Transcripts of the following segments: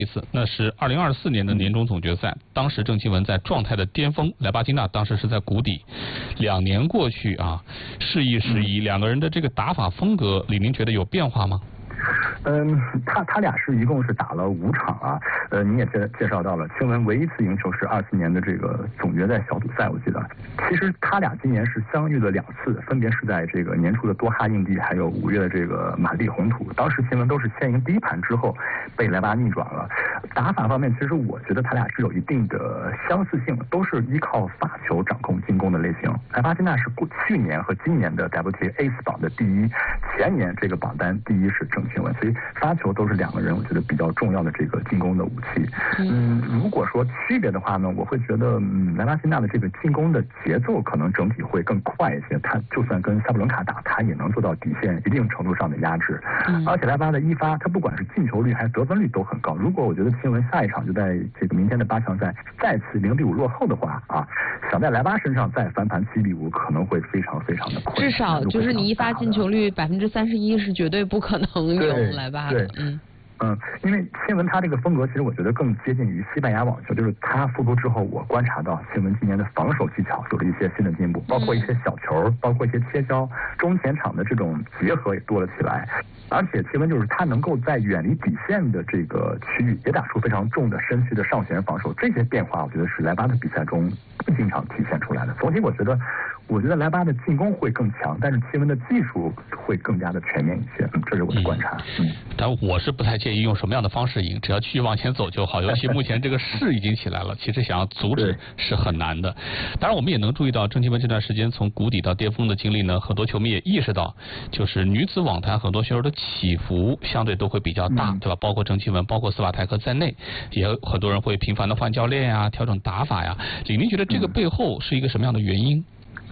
一次，那是2024年的年终总决赛，当时郑钦文在状态的巅峰，莱巴金娜当时是在谷底。2年过去啊，事亦时移，两个人的这个打法风格，李宁觉得有变化吗？ 他俩一共是打了5场啊，你也介绍到了，钦文唯一一次赢球是24年的这个总决赛小组赛，我记得。其实他俩今年是相遇了2次，分别是在这个年初的多哈硬地，还有5月的这个马德里红土。当时钦文都是先赢第一盘之后被莱巴逆转了。打法方面，其实我觉得他俩是有一定的相似性，都是依靠发球掌控进攻的类型。莱巴金娜是去年和今年的 WTA Ace 榜的第1，前年这个榜单第1是郑钦文，所以发球都是2个人我觉得比较重要的这个进攻的武器。如果说区别的话呢，我会觉得莱巴金娜的这个进攻的节奏可能整体会更快一些，他就算跟萨布伦卡打，他也能做到底线一定程度上的压制。而且莱巴的一发，他不管是进球率还是得分率都很高。如果我觉得钦文下一场就在这个明天的8强赛再次0-5落后的话啊，想在莱巴身上再翻盘7-5可能会非常非常的困难。 至少就是你一发进球率31%是绝对不可能有莱巴的。 因为钦文他这个风格，其实我觉得更接近于西班牙网球，就是他复出之后，我观察到钦文今年的防守技巧有了一些新的进步，包括一些小球，包括一些切削，中前场的这种结合也多了起来。而且钦文就是他能够在远离底线的这个区域也打出非常重的身躯的上旋防守，这些变化我觉得是莱巴的比赛中经常体现出来的。总体我觉得莱巴的进攻会更强，但是钦文的技术会更加的全面一些，这是我的观察。 但我是不太建议用什么样的方式赢，只要继续往前走就好。尤其目前这个势已经起来了，其实想要阻止是很难的。当然我们也能注意到郑钦文这段时间从谷底到巅峰的经历呢，很多球迷也意识到，就是女子网坛很多选手的起伏相对都会比较大，对吧？包括郑钦文，包括斯瓦泰克在内，也有很多人会频繁的换教练呀，调整打法呀。李宁觉得这个背后是一个什么样的原因？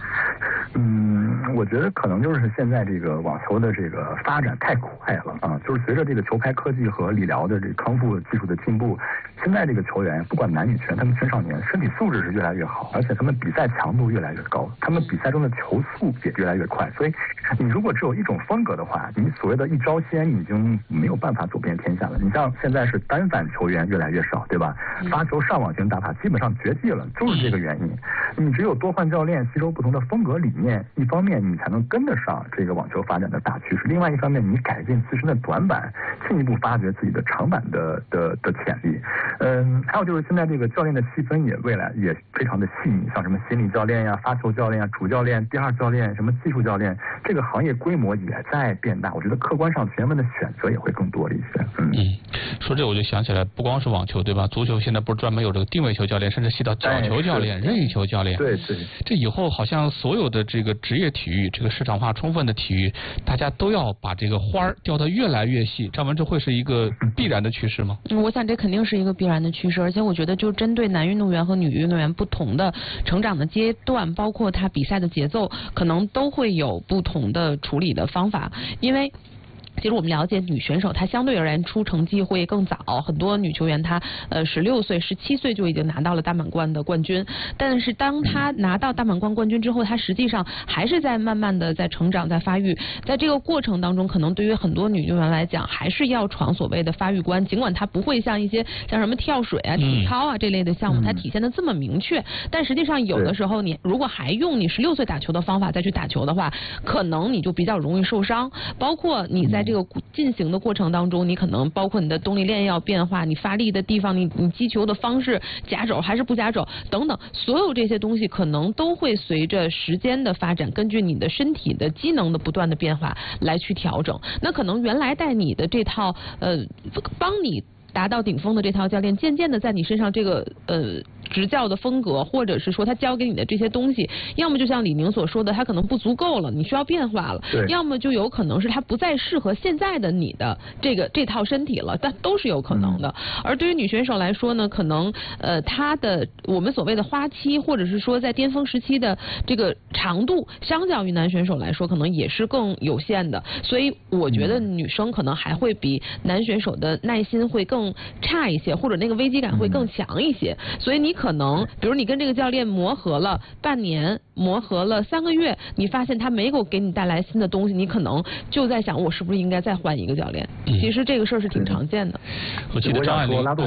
我觉得可能就是现在这个网球的这个发展太快了啊，就是随着这个球拍科技和理疗的这个康复技术的进步，现在这个球员不管男女全，他们青少年身体素质是越来越好，而且他们比赛强度越来越高，他们比赛中的球速也越来越快。所以你如果只有一种风格的话，你所谓的一招鲜已经没有办法走遍天下了。你像现在是单反球员越来越少，对吧？发球上网型打法基本上绝迹了，就是这个原因。你只有多换教练，吸收不同的风格理念，一方面你才能跟得上这个网球发展的大趋势，另外一方面你改进自身的短板，进一步发掘自己的长板的潜力。还有就是现在这个教练的细分未来也非常的细腻，像什么心理教练呀、发球教练呀、主教练、第二教练、什么技术教练，这个行业规模也在变大。我觉得客观上学员们的选择也会更多了一些。 说这我就想起来，不光是网球对吧？足球现在不是专门有这个定位球教练，甚至细到角球教练、任意球教练。 对。 这以后好像所有的这个职业体育，这个市场化充分的体育，大家都要把这个花儿调得越来越细。张文，这会是一个必然的趋势吗？ 我想这肯定是一个必然的趋势，而且我觉得就针对男运动员和女运动员不同的成长的阶段，包括他比赛的节奏，可能都会有不同的处理的方法，因为其实我们了解女选手她相对而言出成绩会更早，很多女球员她16岁17岁就已经拿到了大满贯的冠军，但是当她拿到大满贯冠军之后，她实际上还是在慢慢的在成长在发育，在这个过程当中可能对于很多女运动员来讲还是要闯所谓的发育关，尽管她不会像一些像什么跳水啊、体操啊这类的项目它体现的这么明确，但实际上有的时候你如果还用你16岁打球的方法再去打球的话，可能你就比较容易受伤，包括你在这个进行的过程当中，你可能包括你的动力链要变化，你发力的地方，你击球的方式，夹肘还是不夹肘等等，所有这些东西可能都会随着时间的发展，根据你的身体的机能的不断的变化来去调整。那可能原来带你的这套帮你达到顶峰的这套教练，渐渐的在你身上这个执教的风格，或者是说他教给你的这些东西，要么就像李宁所说的，他可能不足够了，你需要变化了；要么就有可能是他不再适合现在的你的这套身体了，但都是有可能的。而对于女选手来说呢，可能她的我们所谓的花期，或者是说在巅峰时期的这个长度，相较于男选手来说，可能也是更有限的。所以我觉得女生可能还会比男选手的耐心会更差一些，或者那个危机感会更强一些。所以你可能比如你跟这个教练磨合了半年，磨合了3个月，你发现他没给你带来新的东西，你可能就在想我是不是应该再换一个教练。其实这个事儿是挺常见的。 我记得张爱玲